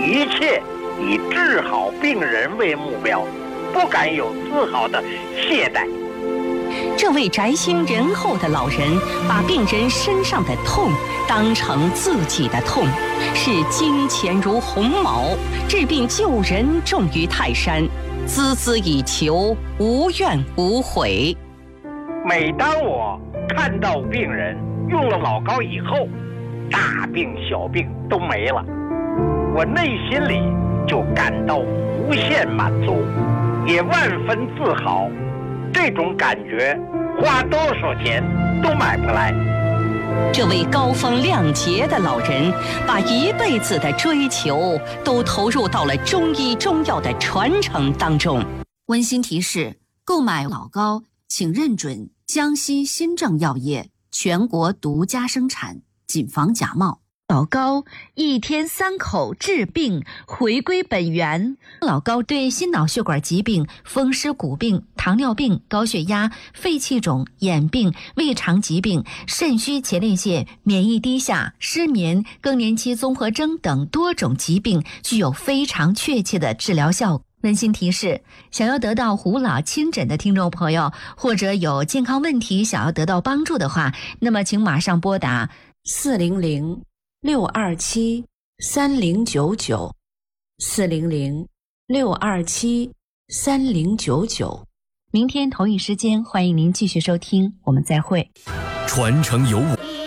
一切以治好病人为目标，不敢有丝毫的懈怠。 这位宅心仁厚的老人，把病人身上的痛当成自己的痛，视金钱如鸿毛，治病救人重于泰山，孜孜以求，无怨无悔。 每当我看到病人用了老膏以后，大病小病都没了，我内心里就感到无限满足，也万分自豪。这种感觉花多少钱都买不来。 这位高风亮节的老人，把一辈子的追求都投入到了中医中药的传承当中。 温馨提示：购买老膏请认准江西新政药业全国独家生产，谨防假冒。 老膏1天3口治病，回归本源。老膏对心脑血管疾病、风湿骨病、糖尿病、高血压、肺气肿、眼病、胃肠疾病、肾虚前列腺、免疫低下、失眠、更年期综合征等多种疾病具有非常确切的治疗效果。温馨提示：想要得到胡老亲诊的听众朋友，或者有健康问题想要得到帮助的话，那么请马上拨打400-627-3099，400-627-3099。明天同一时间，欢迎您继续收听，我们再会。 传承有我。